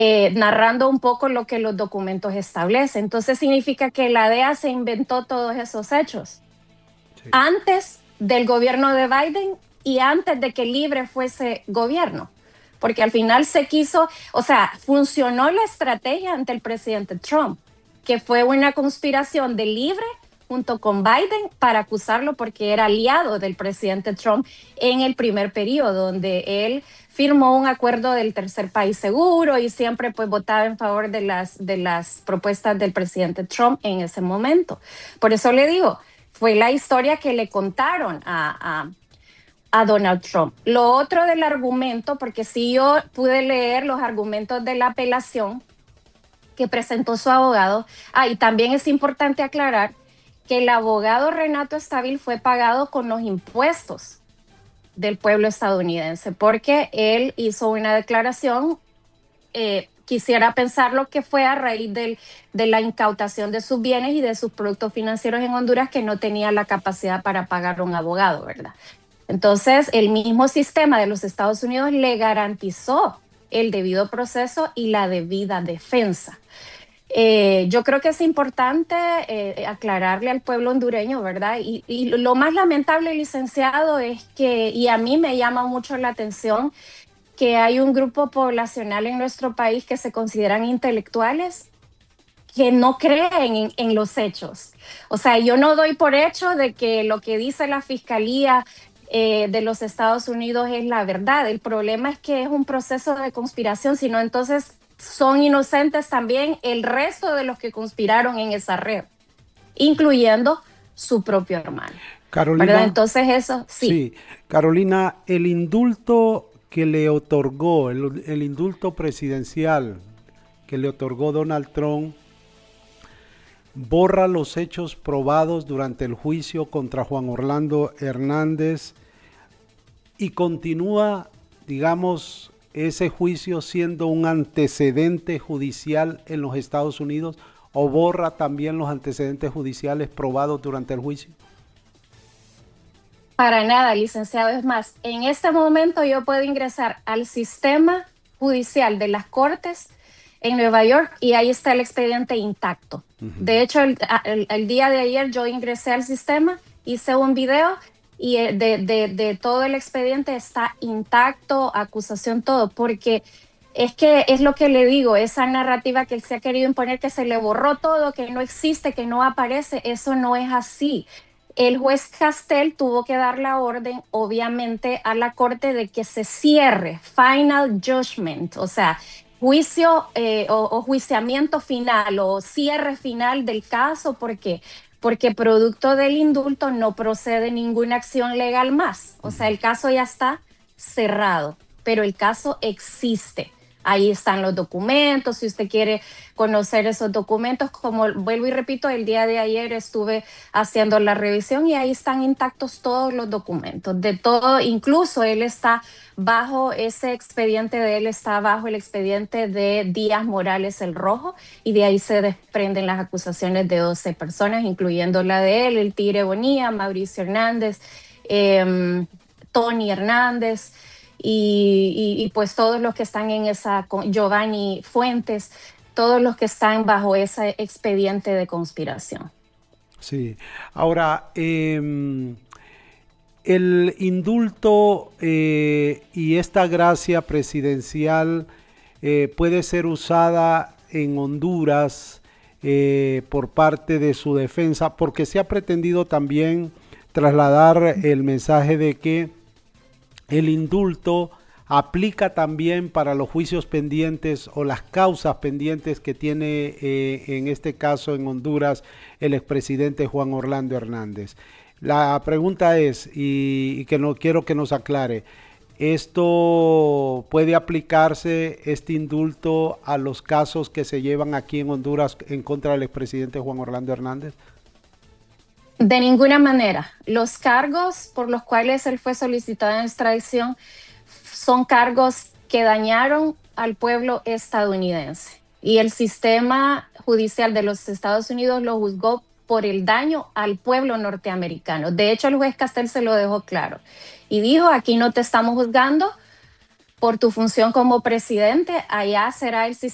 narrando un poco lo que los documentos establecen. Entonces significa que la DEA se inventó todos esos hechos Sí. antes del gobierno de Biden y antes de que Libre fuese gobierno. Porque al final se quiso, o sea, funcionó la estrategia ante el presidente Trump, que fue una conspiración de Libre junto con Biden para acusarlo porque era aliado del presidente Trump en el primer periodo, donde él firmó un acuerdo del tercer país seguro y siempre pues votaba en favor de las propuestas del presidente Trump en ese momento. Por eso le digo, fue la historia que le contaron a Donald Trump. Lo otro del argumento, porque sí yo pude leer los argumentos de la apelación que presentó su abogado, y también es importante aclarar que el abogado Renato Estabil fue pagado con los impuestos del pueblo estadounidense, porque él hizo una declaración, quisiera pensar lo que fue a raíz de la incautación de sus bienes y de sus productos financieros en Honduras, que no tenía la capacidad para pagar un abogado, ¿verdad? Entonces, el mismo sistema de los Estados Unidos le garantizó el debido proceso y la debida defensa. Yo creo que es importante aclararle al pueblo hondureño, ¿verdad? Y lo más lamentable, licenciado, es que, y a mí me llama mucho la atención, que hay un grupo poblacional en nuestro país que se consideran intelectuales que no creen en los hechos. O sea, yo no doy por hecho de que lo que dice la Fiscalía de los Estados Unidos es la verdad. El problema es que es un proceso de conspiración, sino entonces son inocentes también el resto de los que conspiraron en esa red, incluyendo su propio hermano, ¿verdad? Carolina, Entonces eso sí. sí, Carolina, el indulto que le otorgó, el indulto presidencial que le otorgó Donald Trump, borra los hechos probados durante el juicio contra Juan Orlando Hernández y continúa, digamos, ese juicio siendo un antecedente judicial en los Estados Unidos, o borra también los antecedentes judiciales probados durante el juicio. Para nada, licenciado. Es más, en este momento yo puedo ingresar al sistema judicial de las Cortes en Nueva York y ahí está el expediente intacto. De hecho, el día de ayer yo ingresé al sistema, hice un video y de todo el expediente está intacto, acusación, todo, porque es que es lo que le digo, esa narrativa que él se ha querido imponer, que se le borró todo, que no existe, que no aparece, eso no es así. El juez Castel tuvo que dar la orden, obviamente, a la corte de que se cierre, final judgment, o sea, juicio o juiciamiento final o cierre final del caso. ¿Por qué? Porque producto del indulto no procede ninguna acción legal más. O sea, el caso ya está cerrado, pero el caso existe. Ahí están los documentos, si usted quiere conocer esos documentos, como vuelvo y repito, el día de ayer estuve haciendo la revisión y ahí están intactos todos los documentos, de todo, incluso él está bajo ese expediente de él, está bajo el expediente de Díaz Morales el Rojo, y de ahí se desprenden las acusaciones de 12 personas, incluyendo la de él, el Tigre Bonilla, Mauricio Hernández, Tony Hernández. Pues todos los que están en esa, Giovanni Fuentes, todos los que están bajo ese expediente de conspiración. Sí. Ahora, el indulto y esta gracia presidencial puede ser usada en Honduras por parte de su defensa, porque se ha pretendido también trasladar el mensaje de que el indulto aplica también para los juicios pendientes o las causas pendientes que tiene en este caso en Honduras el expresidente Juan Orlando Hernández. La pregunta es, y que no quiero que nos aclare, ¿esto puede aplicarse, este indulto, a los casos que se llevan aquí en Honduras en contra del expresidente Juan Orlando Hernández? De ninguna manera. Los cargos por los cuales él fue solicitado en extradición son cargos que dañaron al pueblo estadounidense. Y el sistema judicial de los Estados Unidos lo juzgó por el daño al pueblo norteamericano. De hecho, el juez Castel se lo dejó claro. Y dijo, aquí no te estamos juzgando por tu función como presidente, allá será el sistema